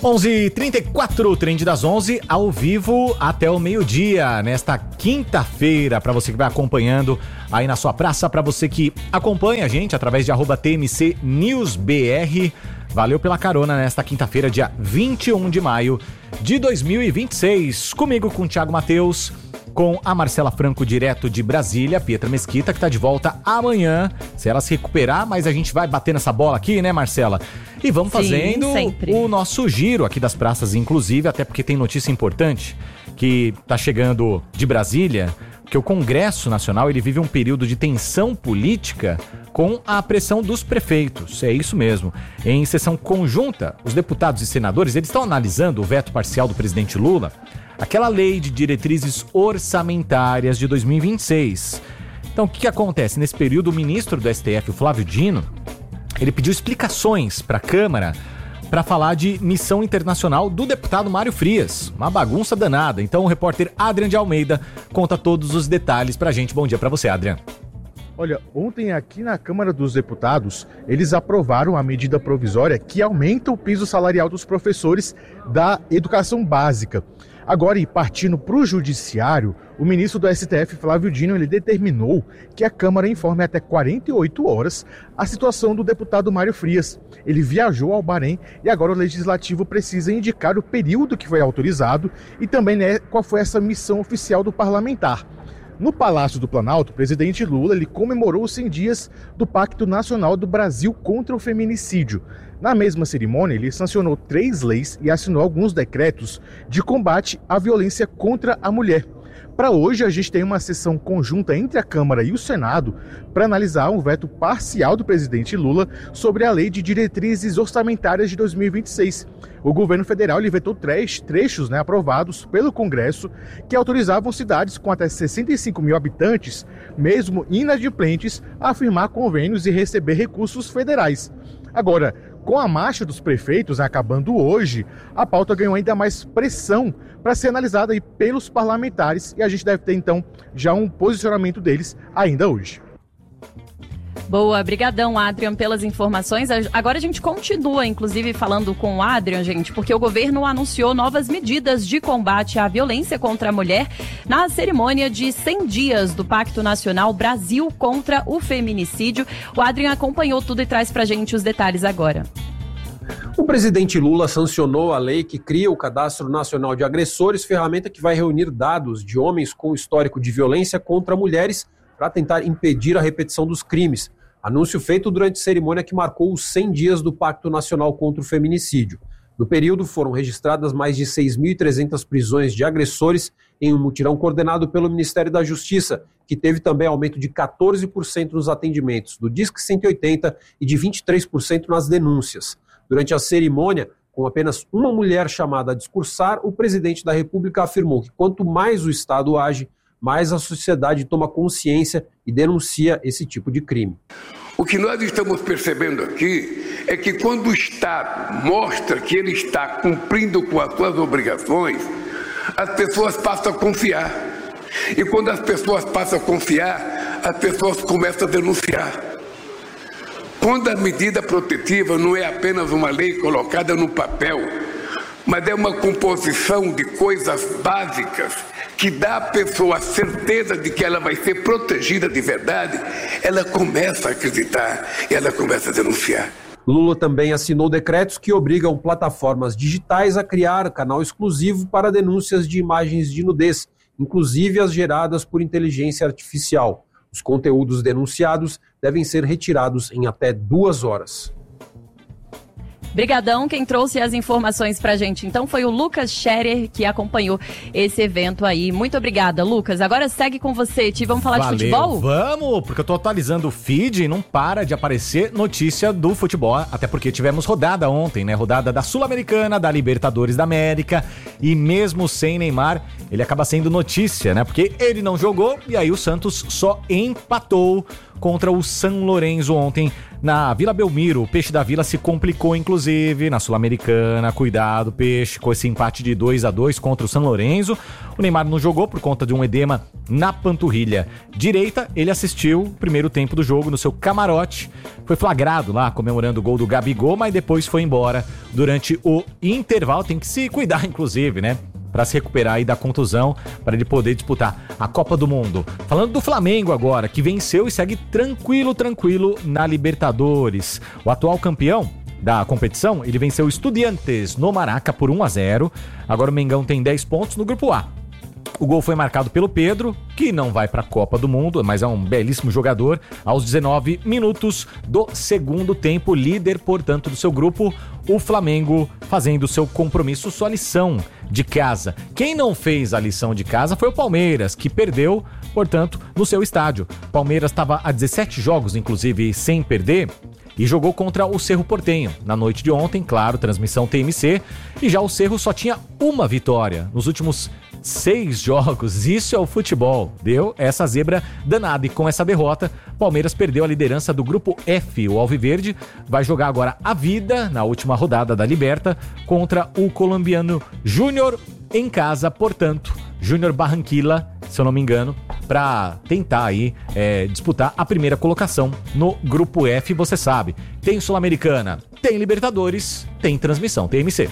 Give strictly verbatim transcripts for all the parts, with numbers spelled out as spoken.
onze e trinta e quatro, Trend das onze, ao vivo até o meio-dia, nesta quinta-feira, para você que vai acompanhando aí na sua praça, para você que acompanha a gente através de arroba T M C News B R. Valeu pela carona nesta quinta-feira, dia vinte e um de maio de dois mil e vinte e seis. Comigo, com o Thiago Matheus, com a Marcela Franco, direto de Brasília, Pietra Mesquita, que tá de volta amanhã, se ela se recuperar, mas a gente vai bater nessa bola aqui, né, Marcela? E vamos fazendo Sim, o nosso giro aqui das praças, inclusive, até porque tem notícia importante que tá chegando de Brasília, que o Congresso Nacional, ele vive um período de tensão política com a pressão dos prefeitos, é isso mesmo. Em sessão conjunta, os deputados e senadores, eles estão analisando o veto parcial do presidente Lula, aquela lei de diretrizes orçamentárias de dois mil e vinte e seis. Então, o que, que acontece? Nesse período, o ministro do S T F, o Flávio Dino, ele pediu explicações para a Câmara para falar de missão internacional do deputado Mário Frias. Uma bagunça danada. Então, o repórter Adrian de Almeida conta todos os detalhes para a gente. Bom dia para você, Adrian. Olha, ontem aqui na Câmara dos Deputados, eles aprovaram a medida provisória que aumenta o piso salarial dos professores da educação básica. Agora, e partindo para o judiciário, o ministro do S T F, Flávio Dino, ele determinou que a Câmara informe até quarenta e oito horas a situação do deputado Mário Frias. Ele viajou ao Bahrein e agora o Legislativo precisa indicar o período que foi autorizado e também, né, qual foi essa missão oficial do parlamentar. No Palácio do Planalto, o presidente Lula ele comemorou os cem dias do Pacto Nacional do Brasil contra o Feminicídio. Na mesma cerimônia, ele sancionou três leis e assinou alguns decretos de combate à violência contra a mulher. Para hoje, a gente tem uma sessão conjunta entre a Câmara e o Senado para analisar um veto parcial do presidente Lula sobre a Lei de Diretrizes Orçamentárias de dois mil e vinte e seis. O governo federal ele vetou três trechos né, aprovados pelo Congresso que autorizavam cidades com até sessenta e cinco mil habitantes, mesmo inadimplentes, a firmar convênios e receber recursos federais. Agora, com a marcha dos prefeitos acabando hoje, a pauta ganhou ainda mais pressão para ser analisada aí pelos parlamentares e a gente deve ter então já um posicionamento deles ainda hoje. Boa, brigadão, Adrian, pelas informações. Agora a gente continua, inclusive, falando com o Adrian, gente, porque o governo anunciou novas medidas de combate à violência contra a mulher na cerimônia de cem dias do Pacto Nacional Brasil contra o Feminicídio. O Adrian acompanhou tudo e traz pra gente os detalhes agora. O presidente Lula sancionou a lei que cria o Cadastro Nacional de Agressores, ferramenta que vai reunir dados de homens com histórico de violência contra mulheres para tentar impedir a repetição dos crimes. Anúncio feito durante a cerimônia que marcou os cem dias do Pacto Nacional contra o Feminicídio. No período, foram registradas mais de seis mil e trezentas prisões de agressores em um mutirão coordenado pelo Ministério da Justiça, que teve também aumento de quatorze por cento nos atendimentos do Disque cento e oitenta e de vinte e três por cento nas denúncias. Durante a cerimônia, com apenas uma mulher chamada a discursar, o presidente da República afirmou que quanto mais o Estado age, mais a sociedade toma consciência e denuncia esse tipo de crime. O que nós estamos percebendo aqui é que quando o Estado mostra que ele está cumprindo com as suas obrigações, as pessoas passam a confiar. E quando as pessoas passam a confiar, as pessoas começam a denunciar. Quando a medida protetiva não é apenas uma lei colocada no papel, mas é uma composição de coisas básicas que dá à pessoa a certeza de que ela vai ser protegida de verdade, ela começa a acreditar e ela começa a denunciar. Lula também assinou decretos que obrigam plataformas digitais a criar canal exclusivo para denúncias de imagens de nudez, inclusive as geradas por inteligência artificial. Os conteúdos denunciados devem ser retirados em até duas horas. Brigadão, quem trouxe as informações pra gente então foi o Lucas Scherer, que acompanhou esse evento aí. Muito obrigada, Lucas. Agora segue com você, Ti, vamos falar Valeu, de futebol? Vamos, porque eu tô atualizando o feed e não para de aparecer notícia do futebol, até porque tivemos rodada ontem, né? Rodada da Sul-Americana, da Libertadores da América, e mesmo sem Neymar, ele acaba sendo notícia, né? Porque ele não jogou e aí o Santos só empatou contra o San Lorenzo ontem na Vila Belmiro. O Peixe da Vila se complicou, inclusive, na Sul-Americana. Cuidado, Peixe, com esse empate de dois a dois contra o San Lorenzo. O Neymar não jogou por conta de um edema na panturrilha direita. Ele assistiu o primeiro tempo do jogo no seu camarote. Foi flagrado lá, comemorando o gol do Gabigol, mas depois foi embora durante o intervalo. Tem que se cuidar, inclusive, né? Para se recuperar aí da contusão, para ele poder disputar a Copa do Mundo. Falando do Flamengo agora, que venceu e segue tranquilo, tranquilo na Libertadores. O atual campeão da competição, ele venceu o Estudiantes no Maraca por um a zero. Agora o Mengão tem dez pontos no grupo A. O gol foi marcado pelo Pedro, que não vai para a Copa do Mundo, mas é um belíssimo jogador, aos dezenove minutos do segundo tempo, líder, portanto, do seu grupo, o Flamengo fazendo seu compromisso, sua lição de casa. Quem não fez a lição de casa foi o Palmeiras, que perdeu, portanto, no seu estádio. Palmeiras estava a dezessete jogos, inclusive, sem perder, e jogou contra o Cerro Porteño na noite de ontem, claro, transmissão T M C, e já o Cerro só tinha uma vitória nos últimos seis jogos. Isso é o futebol, deu essa zebra danada, e com essa derrota, Palmeiras perdeu a liderança do grupo F. O Alviverde vai jogar agora a vida na última rodada da Liberta contra o colombiano Júnior em casa, portanto, Júnior Barranquilla, se eu não me engano, para tentar aí é, disputar a primeira colocação no grupo F. Você sabe, tem Sul-Americana, tem Libertadores, tem transmissão T M C.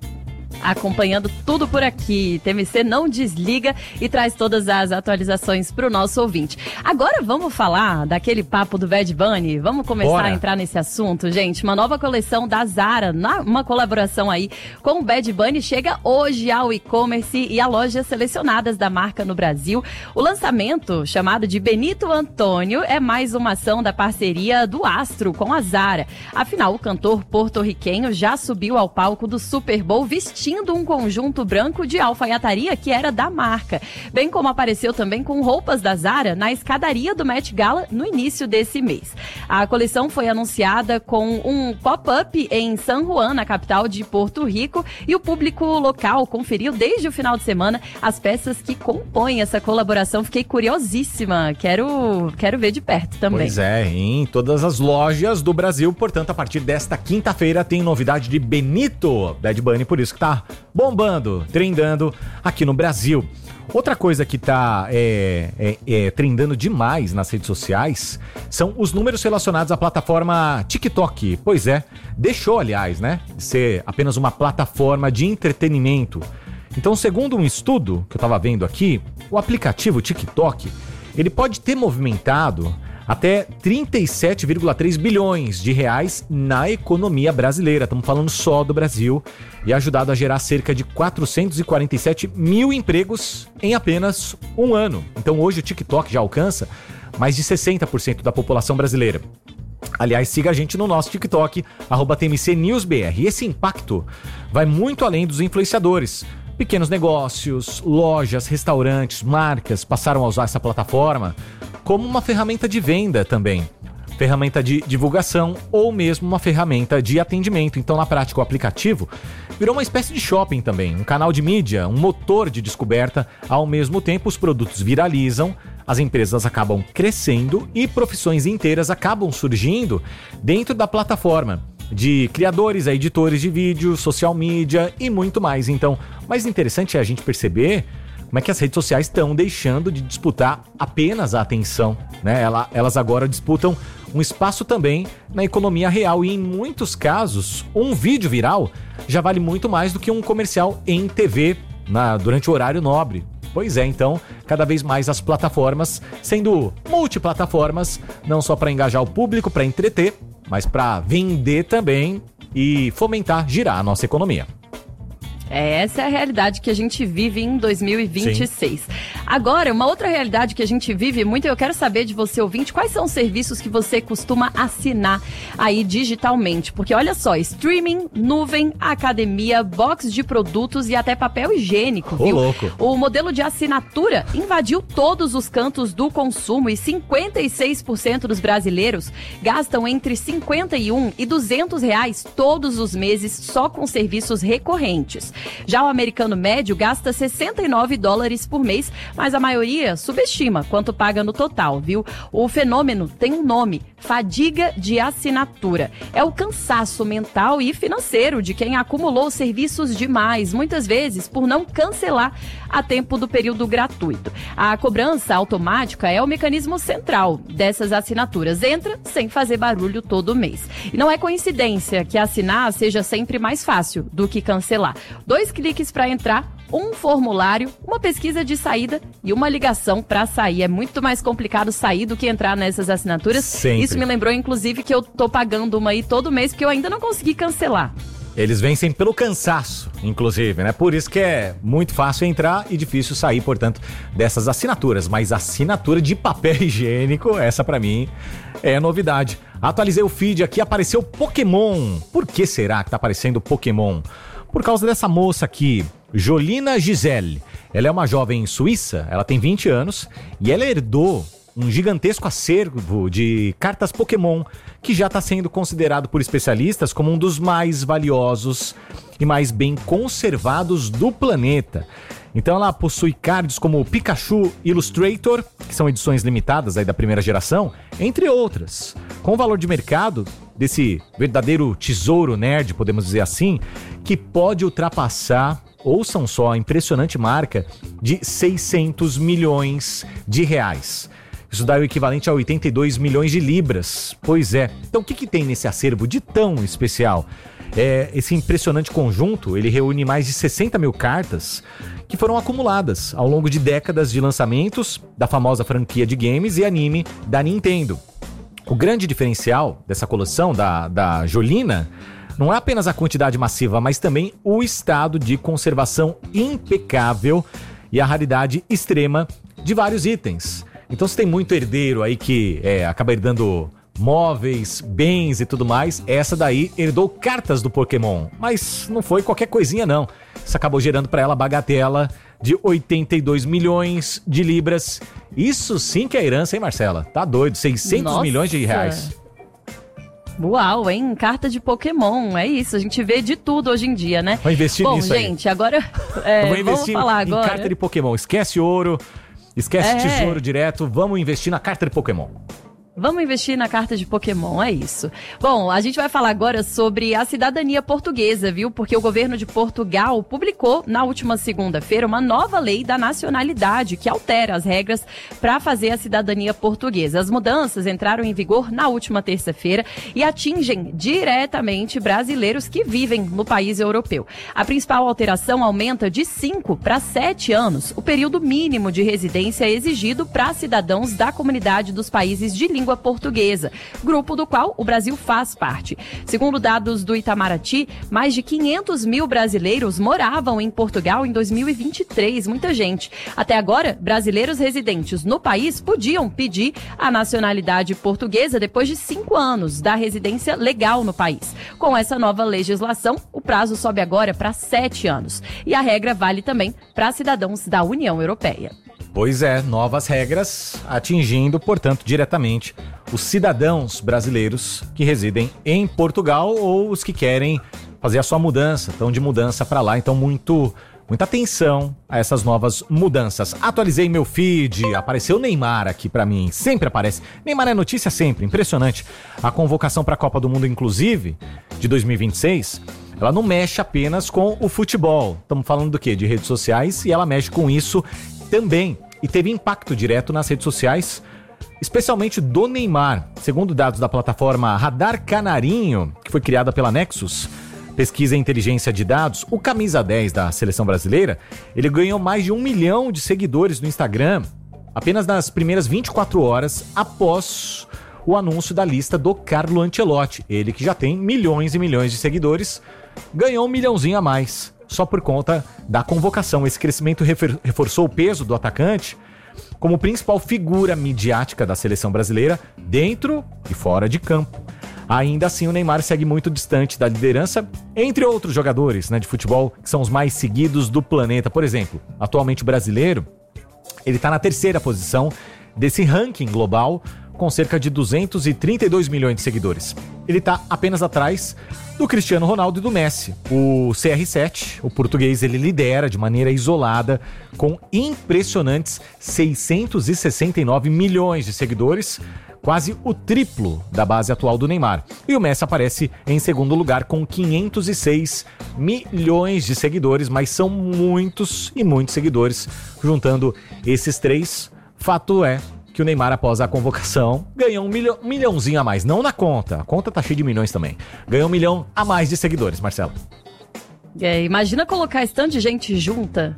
Acompanhando tudo por aqui. T M C não desliga e traz todas as atualizações para o nosso ouvinte. Agora vamos falar daquele papo do Bad Bunny? Vamos começar Bora. a entrar nesse assunto, gente. Uma nova coleção da Zara, uma colaboração aí com o Bad Bunny, chega hoje ao e-commerce e a lojas selecionadas da marca no Brasil. O lançamento, chamado de Benito Antônio, é mais uma ação da parceria do Astro com a Zara. Afinal, o cantor porto-riquenho já subiu ao palco do Super Bowl vestindo um conjunto branco de alfaiataria que era da marca, bem como apareceu também com roupas da Zara na escadaria do Met Gala no início desse mês. A coleção foi anunciada com um pop-up em San Juan, na capital de Porto Rico, e o público local conferiu desde o final de semana as peças que compõem essa colaboração. Fiquei curiosíssima, quero, quero ver de perto também. Pois é, em todas as lojas do Brasil, portanto, a partir desta quinta-feira tem novidade de Benito, Bad Bunny, por isso que tá bombando, trendando aqui no Brasil. Outra coisa que tá é, é, é, trendando demais nas redes sociais são os números relacionados à plataforma TikTok. Pois é, deixou, aliás, né, de ser apenas uma plataforma de entretenimento. Então, segundo um estudo que eu tava vendo aqui, o aplicativo TikTok, ele pode ter movimentado até trinta e sete vírgula três bilhões de reais na economia brasileira. Estamos falando só do Brasil. E ajudado a gerar cerca de quatrocentos e quarenta e sete mil empregos em apenas um ano. Então hoje o TikTok já alcança mais de sessenta por cento da população brasileira. Aliás, siga a gente no nosso TikTok, arroba T M C News B R. E esse impacto vai muito além dos influenciadores. Pequenos negócios, lojas, restaurantes, marcas passaram a usar essa plataforma como uma ferramenta de venda também, ferramenta de divulgação ou mesmo uma ferramenta de atendimento. Então, na prática, o aplicativo virou uma espécie de shopping também, um canal de mídia, um motor de descoberta. Ao mesmo tempo, os produtos viralizam, as empresas acabam crescendo e profissões inteiras acabam surgindo dentro da plataforma, de criadores a editores de vídeo, social media e muito mais. Então, o mais interessante é a gente perceber como é que as redes sociais estão deixando de disputar apenas a atenção, né? Elas agora disputam um espaço também na economia real e, em muitos casos, um vídeo viral já vale muito mais do que um comercial em T V na, durante o horário nobre. Pois é, então, cada vez mais as plataformas sendo multiplataformas, não só para engajar o público, para entreter, mas para vender também e fomentar, girar a nossa economia. Essa é a realidade que a gente vive em dois mil e vinte e seis. Sim. Agora, uma outra realidade que a gente vive muito, eu quero saber de você, ouvinte, quais são os serviços que você costuma assinar aí digitalmente? Porque olha só, streaming, nuvem, academia, box de produtos e até papel higiênico, viu? Ô, louco. O modelo de assinatura invadiu todos os cantos do consumo e cinquenta e seis por cento dos brasileiros gastam entre cinquenta e um e duzentos reais todos os meses só com serviços recorrentes. Já o americano médio gasta sessenta e nove dólares por mês, mas a maioria subestima quanto paga no total, viu? O fenômeno tem um nome: fadiga de assinatura. É o cansaço mental e financeiro de quem acumulou serviços demais, muitas vezes por não cancelar a tempo do período gratuito. A cobrança automática é o mecanismo central dessas assinaturas. Entra sem fazer barulho todo mês. E não é coincidência que assinar seja sempre mais fácil do que cancelar. Dois cliques para entrar, um formulário, uma pesquisa de saída e uma ligação para sair. É muito mais complicado sair do que entrar nessas assinaturas. Sempre. Isso me lembrou, inclusive, que eu tô pagando uma aí todo mês porque eu ainda não consegui cancelar. Eles vencem pelo cansaço, inclusive, né? Por isso que é muito fácil entrar e difícil sair, portanto, dessas assinaturas. Mas assinatura de papel higiênico, essa pra mim é novidade. Atualizei o feed aqui, apareceu Pokémon. Por que será que tá aparecendo Pokémon? Por causa dessa moça aqui, Jolina Gisele. Ela é uma jovem suíça, ela tem vinte anos e ela herdou um gigantesco acervo de cartas Pokémon, que já está sendo considerado por especialistas como um dos mais valiosos e mais bem conservados do planeta. Então ela possui cards como Pikachu Illustrator, que são edições limitadas aí da primeira geração, entre outras, com valor de mercado desse verdadeiro tesouro nerd, podemos dizer assim, que pode ultrapassar, ouçam só, a impressionante marca de seiscentos milhões de reais. Isso dá o equivalente a oitenta e dois milhões de libras. Pois é. Então o que, que tem nesse acervo de tão especial? É, esse impressionante conjunto, ele reúne mais de sessenta mil cartas que foram acumuladas ao longo de décadas de lançamentos da famosa franquia de games e anime da Nintendo. O grande diferencial dessa coleção da, da Jolina não é apenas a quantidade massiva, mas também o estado de conservação impecável e a raridade extrema de vários itens. Então se tem muito herdeiro aí que é, acaba herdando móveis, bens e tudo mais, essa daí herdou cartas do Pokémon. Mas não foi qualquer coisinha não. Isso acabou gerando para ela a bagatela de oitenta e dois milhões de libras. Isso sim que é herança, hein, Marcela? Tá doido, seiscentos Nossa. milhões de reais. Uau, hein? Carta de Pokémon, é isso, a gente vê de tudo hoje em dia, né? Vou investir Bom, nisso aí. Bom, gente, agora é, vou investir vamos falar em agora. carta de Pokémon. Esquece ouro, esquece É. tesouro direto, vamos investir na carta de Pokémon. Vamos investir na carta de Pokémon, é isso. Bom, a gente vai falar agora sobre a cidadania portuguesa, viu? Porque o governo de Portugal publicou na última segunda-feira uma nova lei da nacionalidade que altera as regras para fazer a cidadania portuguesa. As mudanças entraram em vigor na última terça-feira e atingem diretamente brasileiros que vivem no país europeu. A principal alteração aumenta de cinco para sete anos o período mínimo de residência exigido para cidadãos da comunidade dos países de língua portuguesa, grupo do qual o Brasil faz parte. Segundo dados do Itamaraty, mais de quinhentos mil brasileiros moravam em Portugal em dois mil e vinte e três, muita gente. Até agora, brasileiros residentes no país podiam pedir a nacionalidade portuguesa depois de cinco anos da residência legal no país. Com essa nova legislação, o prazo sobe agora para sete anos. E a regra vale também para cidadãos da União Europeia. Pois é, novas regras atingindo, portanto, diretamente os cidadãos brasileiros que residem em Portugal ou os que querem fazer a sua mudança, estão de mudança para lá. Então, muito, muita atenção a essas novas mudanças. Atualizei meu feed, apareceu o Neymar aqui para mim, sempre aparece. Neymar é notícia sempre, impressionante. A convocação para a Copa do Mundo, inclusive, de dois mil e vinte e seis... ela não mexe apenas com o futebol. Estamos falando do quê? De redes sociais, e ela mexe com isso também. E teve impacto direto nas redes sociais, especialmente do Neymar. Segundo dados da plataforma Radar Canarinho, que foi criada pela Nexus, pesquisa em inteligência de dados, o camisa dez da seleção brasileira, ele ganhou mais de um milhão de seguidores no Instagram apenas nas primeiras vinte e quatro horas após o anúncio da lista do Carlo Ancelotti. Ele que já tem milhões e milhões de seguidores, ganhou um milhãozinho a mais, só por conta da convocação. Esse crescimento reforçou o peso do atacante como principal figura midiática da seleção brasileira, dentro e fora de campo. Ainda assim, o Neymar segue muito distante da liderança, entre outros jogadores, né, de futebol, que são os mais seguidos do planeta. Por exemplo, atualmente o brasileiro, ele está na terceira posição desse ranking global, com cerca de duzentos e trinta e dois milhões de seguidores. Ele está apenas atrás do Cristiano Ronaldo e do Messi. O C R sete, o português, ele lidera de maneira isolada com impressionantes seiscentos e sessenta e nove milhões de seguidores, quase o triplo da base atual do Neymar. E o Messi aparece em segundo lugar com quinhentos e seis milhões de seguidores, mas são muitos e muitos seguidores. Juntando esses três, fato é que o Neymar, após a convocação, ganhou um, milhão, um milhãozinho a mais. Não na conta, a conta tá cheia de milhões também. Ganhou um milhão a mais de seguidores, Marcelo. É, imagina colocar esse tanto de gente junta.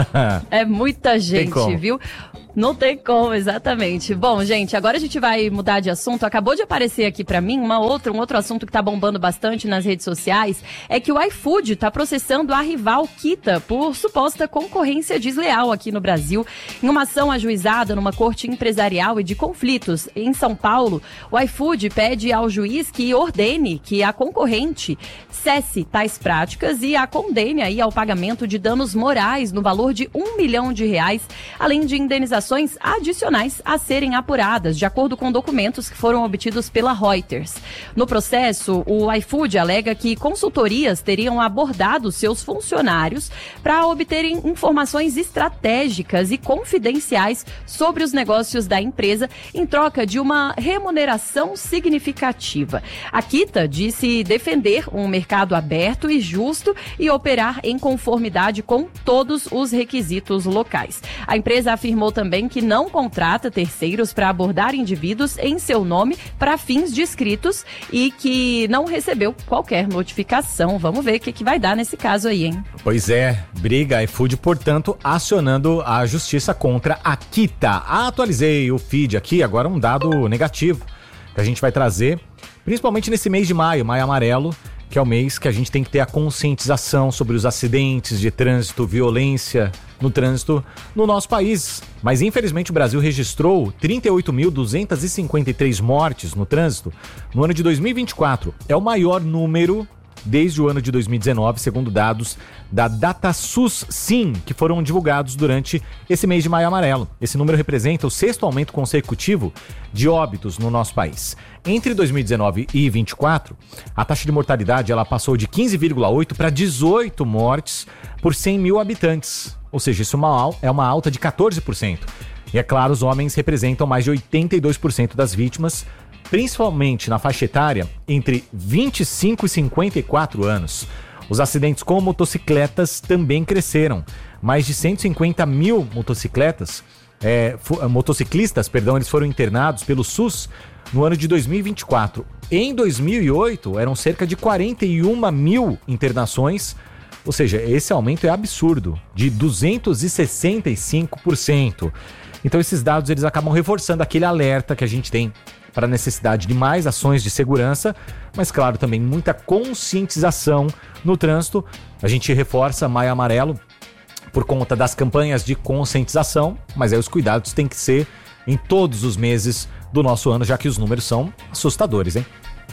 É muita gente, viu? Não tem como, exatamente. Bom, gente, agora a gente vai mudar de assunto. Acabou de aparecer aqui pra mim uma outra, um outro assunto que tá bombando bastante nas redes sociais, é que o iFood tá processando a rival Kita por suposta concorrência desleal aqui no Brasil. Em uma ação ajuizada numa corte empresarial e de conflitos em São Paulo, o iFood pede ao juiz que ordene que a concorrente cesse tais práticas e a condene aí ao pagamento de danos morais no valor de um milhão de reais, além de indenizações adicionais a serem apuradas, de acordo com documentos que foram obtidos pela Reuters. No processo, o iFood alega que consultorias teriam abordado seus funcionários para obterem informações estratégicas e confidenciais sobre os negócios da empresa em troca de uma remuneração significativa. A Kita disse defender um mercado aberto e justo e operar em conformidade com todos os requisitos locais. A empresa afirmou também que não contrata terceiros para abordar indivíduos em seu nome para fins descritos e que não recebeu qualquer notificação. Vamos ver o que, que vai dar nesse caso aí, hein? Pois é, briga iFood, portanto, acionando a justiça contra a Kita. Atualizei o feed aqui, agora um dado negativo que a gente vai trazer, principalmente nesse mês de maio, maio amarelo, que é o mês que a gente tem que ter a conscientização sobre os acidentes de trânsito, violência no trânsito no nosso país. Mas infelizmente o Brasil registrou trinta e oito mil duzentas e cinquenta e três mortes no trânsito no ano de dois mil e vinte e quatro. É o maior número desde o ano de dois mil e dezenove, segundo dados da DataSUS Sim, que foram divulgados durante esse mês de maio amarelo. Esse número representa o sexto aumento consecutivo de óbitos no nosso país. Entre dois mil e dezenove e vinte e quatro, a taxa de mortalidade ela passou de quinze vírgula oito para dezoito mortes por cem mil habitantes. Ou seja, isso é uma, é uma alta de quatorze por cento. E é claro, os homens representam mais de oitenta e dois por cento das vítimas, principalmente na faixa etária entre vinte e cinco e cinquenta e quatro anos. Os acidentes com motocicletas também cresceram. Mais de cento e cinquenta mil motocicletas, é, motociclistas, perdão, eles foram internados pelo SUS no ano de dois mil e vinte e quatro. Em dois mil e oito, eram cerca de quarenta e uma mil internações. Ou seja, esse aumento é absurdo, de duzentos e sessenta e cinco por cento. Então esses dados eles acabam reforçando aquele alerta que a gente tem para a necessidade de mais ações de segurança, mas claro, também muita conscientização no trânsito. A gente reforça Maio Amarelo por conta das campanhas de conscientização, mas aí os cuidados têm que ser em todos os meses do nosso ano, já que os números são assustadores, hein?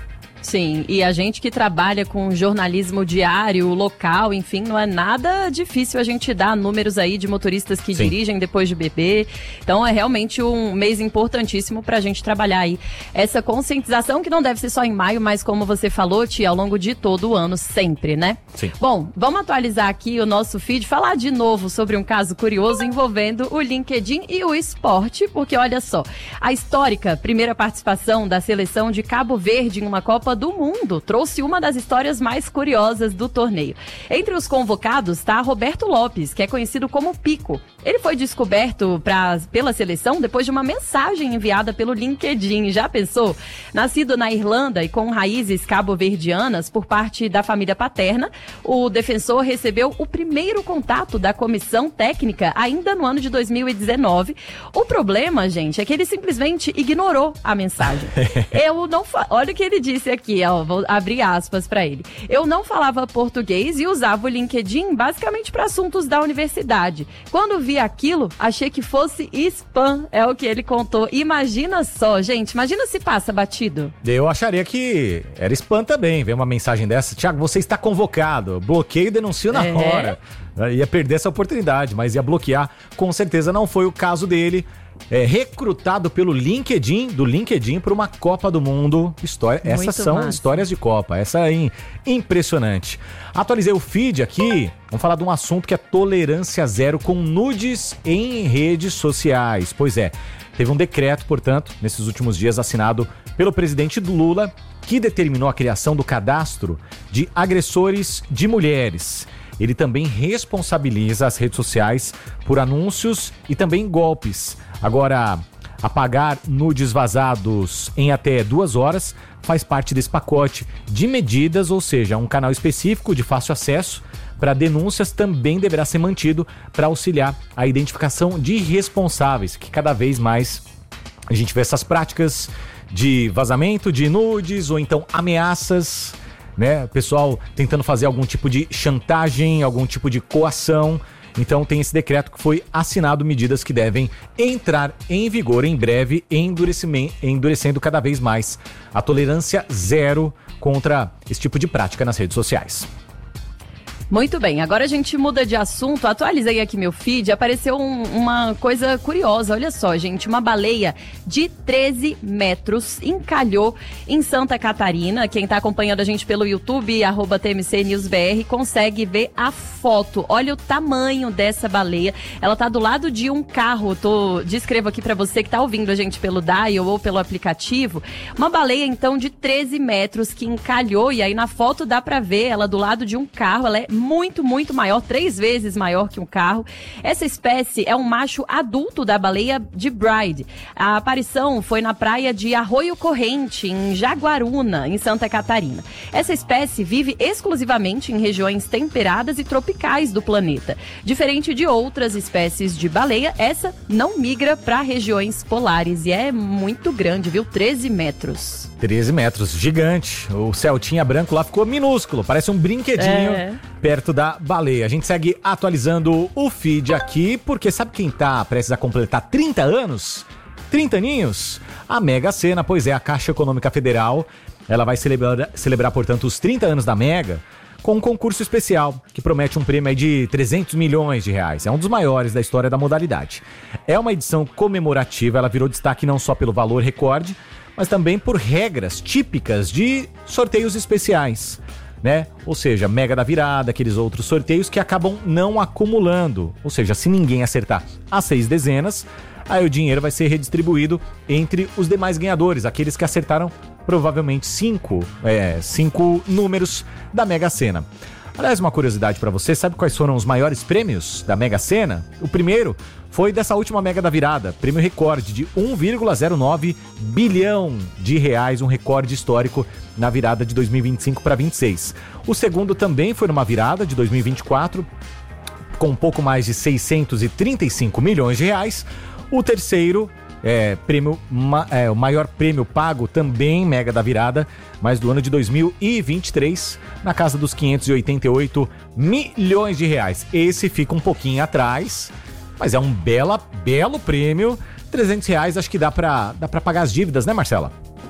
Sim, e a gente que trabalha com jornalismo diário, local, enfim, não é nada difícil a gente dar números aí de motoristas que Sim. dirigem depois de beber. Então é realmente um mês importantíssimo pra gente trabalhar aí essa conscientização que não deve ser só em maio, mas como você falou, Tia, ao longo de todo o ano, sempre, né? Sim. Bom, vamos atualizar aqui o nosso feed, falar de novo sobre um caso curioso envolvendo o LinkedIn e o esporte, porque olha só, a histórica primeira participação da seleção de Cabo Verde em uma Copa do Mundo trouxe uma das histórias mais curiosas do torneio. Entre os convocados está Roberto Lopes, que é conhecido como Pico. Ele foi descoberto pra, pela seleção depois de uma mensagem enviada pelo LinkedIn. Já pensou? Nascido na Irlanda e com raízes cabo-verdianas por parte da família paterna, o defensor recebeu o primeiro contato da comissão técnica ainda no ano de dois mil e dezenove. O problema, gente, é que ele simplesmente ignorou a mensagem. Eu não fa... Olha o que ele disse aqui. Aqui, ó, vou abrir aspas para ele. Eu não falava português e usava o LinkedIn basicamente para assuntos da universidade. Quando vi aquilo, achei que fosse spam, é o que ele contou. Imagina só, gente, imagina se passa batido. Eu acharia que era spam também, ver uma mensagem dessa. Tiago, você está convocado, bloqueio e denuncio na é. hora. Ia perder essa oportunidade, mas ia bloquear. Com certeza não foi o caso dele. É, recrutado pelo LinkedIn, do LinkedIn para uma Copa do Mundo. História, essas são massa. Histórias de Copa. Essa é impressionante. Atualizei o feed aqui. Vamos falar de um assunto que é tolerância zero com nudes em redes sociais. Pois é, teve um decreto, portanto, nesses últimos dias assinado pelo presidente Lula, que determinou a criação do cadastro de agressores de mulheres. Ele também responsabiliza as redes sociais por anúncios e também golpes. Agora, apagar nudes vazados em até duas horas faz parte desse pacote de medidas, ou seja, um canal específico de fácil acesso para denúncias também deverá ser mantido para auxiliar a identificação de responsáveis, que cada vez mais a gente vê essas práticas de vazamento de nudes ou então ameaças, né? Pessoal tentando fazer algum tipo de chantagem, algum tipo de coação. Então tem esse decreto que foi assinado, medidas que devem entrar em vigor em breve, endurecendo cada vez mais a tolerância zero contra esse tipo de prática nas redes sociais. Muito bem, agora a gente muda de assunto. Atualizei aqui meu feed, apareceu um, uma coisa curiosa. Olha só, gente, uma baleia de treze metros encalhou em Santa Catarina. Quem tá acompanhando a gente pelo YouTube, arroba T M C News B R, consegue ver a foto. Olha o tamanho dessa baleia. Ela tá do lado de um carro. Tô, descrevo aqui pra você que tá ouvindo a gente pelo dial ou pelo aplicativo. Uma baleia, então, de treze metros que encalhou. E aí na foto dá pra ver ela do lado de um carro. Ela é muito, muito maior, três vezes maior que um carro. Essa espécie é um macho adulto da baleia de Bride. A aparição foi na praia de Arroio Corrente, em Jaguaruna, em Santa Catarina. Essa espécie vive exclusivamente em regiões temperadas e tropicais do planeta. Diferente de outras espécies de baleia, essa não migra para regiões polares e é muito grande, viu? treze metros. treze metros, gigante. O Celtinha branco lá ficou minúsculo, parece um brinquedinho é. perto da baleia. A gente segue atualizando o feed aqui, porque sabe quem tá prestes a completar trinta anos? trinta aninhos? A Mega Sena, pois é, a Caixa Econômica Federal, ela vai celebrar, celebrar, portanto, os trinta anos da Mega com um concurso especial, que promete um prêmio aí de trezentos milhões de reais. É um dos maiores da história da modalidade. É uma edição comemorativa, ela virou destaque não só pelo valor recorde, mas também por regras típicas de sorteios especiais, né? Ou seja, Mega da Virada, aqueles outros sorteios que acabam não acumulando. Ou seja, se ninguém acertar as seis dezenas, aí o dinheiro vai ser redistribuído entre os demais ganhadores, aqueles que acertaram provavelmente cinco, é, cinco números da Mega Sena. Aliás, uma curiosidade pra você, sabe quais foram os maiores prêmios da Mega Sena? O primeiro foi dessa última Mega da Virada, prêmio recorde de um vírgula zero nove bilhão de reais, um recorde histórico na virada de dois mil e vinte e cinco para vinte e seis. O segundo também foi numa virada de dois mil e vinte e quatro, com um pouco mais de seiscentos e trinta e cinco milhões de reais. O terceiro É, prêmio, ma, é, o maior prêmio pago também Mega da Virada, mas do ano de dois mil e vinte e três, na casa dos quinhentos e oitenta e oito milhões de reais. Esse fica um pouquinho atrás, mas é um bela, belo prêmio. trezentos reais acho que dá pra, dá pra pagar as dívidas, né, Marcela?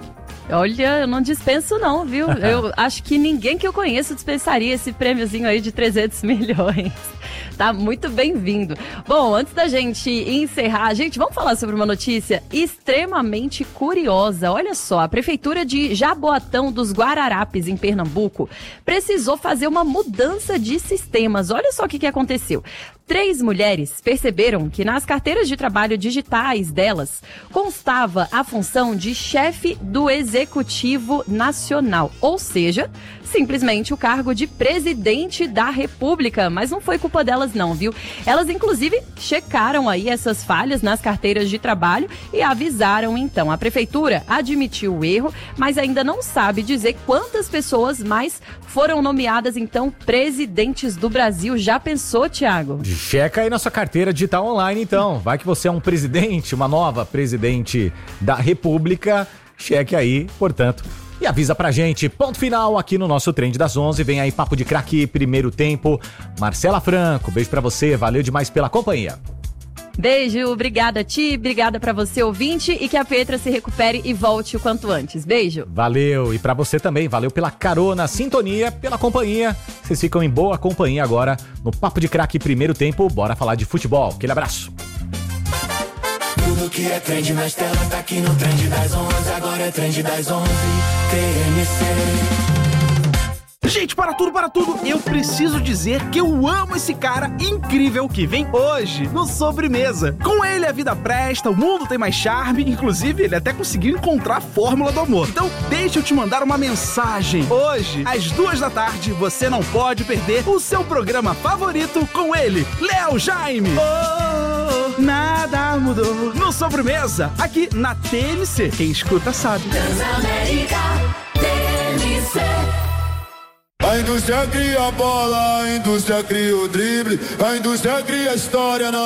Olha, eu não dispenso não, viu? Eu acho que ninguém que eu conheço dispensaria esse prêmiozinho aí de trezentos milhões. Tá muito bem-vindo. Bom, antes da gente encerrar, gente, vamos falar sobre uma notícia extremamente curiosa. Olha só, a Prefeitura de Jaboatão dos Guararapes, em Pernambuco, precisou fazer uma mudança de sistemas. Olha só o que, que aconteceu. Três mulheres perceberam que nas carteiras de trabalho digitais delas constava a função de chefe do Executivo Nacional, ou seja, simplesmente o cargo de presidente da República, mas não foi culpa delas não, viu? Elas inclusive checaram aí essas falhas nas carteiras de trabalho e avisaram então. A prefeitura admitiu o erro, mas ainda não sabe dizer quantas pessoas mais foram nomeadas então presidentes do Brasil. Já pensou, Thiago? Checa aí na sua carteira digital online, então. Vai que você é um presidente, uma nova presidente da República. Cheque aí, portanto, e avisa pra gente. Ponto final aqui no nosso Trend das onze. Vem aí Papo de Craque, primeiro tempo. Marcela Franco, beijo pra você. Valeu demais pela companhia. Beijo, obrigada, Ti, obrigada pra você, ouvinte, e que a Petra se recupere e volte o quanto antes. Beijo. Valeu, e pra você também, valeu pela carona, sintonia, pela companhia. Vocês ficam em boa companhia agora no Papo de Craque Primeiro Tempo. Bora falar de futebol. Aquele abraço. Tudo que é trend nas telas tá aqui no Trend das onze. Agora é Trend das onze, T M C. Gente, para tudo, para tudo, eu preciso dizer que eu amo esse cara incrível que vem hoje no Sobremesa. Com ele a vida presta, o mundo tem mais charme, inclusive ele até conseguiu encontrar a fórmula do amor. Então deixa eu te mandar uma mensagem. Hoje, às duas da tarde, você não pode perder o seu programa favorito com ele, Léo Jaime. Oh, nada mudou no Sobremesa, aqui na T M C. Quem escuta sabe. Transamérica, T M C. A indústria cria a bola, a indústria cria o drible, a indústria cria a história.